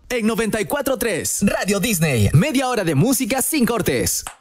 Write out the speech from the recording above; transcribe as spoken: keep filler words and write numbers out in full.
En noventa y cuatro punto tres Radio Disney. Media hora de música sin cortes.